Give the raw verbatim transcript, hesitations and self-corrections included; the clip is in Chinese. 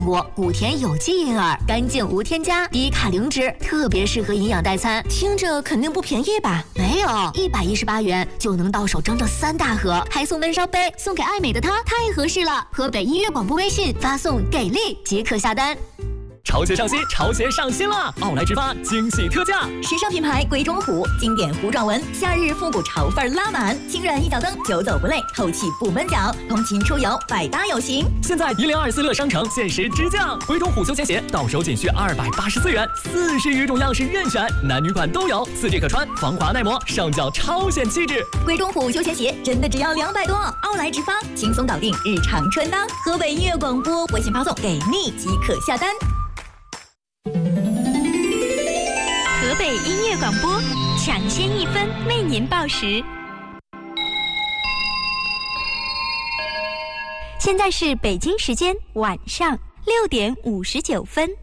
我古田有机银耳，干净无添加，低卡零脂，特别适合营养代餐。 听着肯定不便宜吧？ 没有，一百一十八元就能到手整整三大盒，还送温烧杯，送给爱美的她，太合适了。河北音乐广播微信发送给力即可下单。 潮鞋上新，潮鞋上新了！奥莱直发惊喜特价， 时尚品牌鬼冢虎，经典糊状纹，夏日复古潮范拉满，轻软一脚蹬，久走不累，透气不闷脚，通勤出游百搭有型。 现在一零二四乐商城限时直降，鬼冢虎休闲鞋到手仅需二百八十四元，四十余种样式任选，男女款都有，四季可穿，防滑耐磨，上脚超显气质。 鬼冢虎休闲鞋真的只要两百多，奥莱直发轻松搞定日常穿搭。河北音乐广播微信发送给力即可下单。 河北音乐广播抢先一分为您报时。现在是北京时间晚上六点五十九分。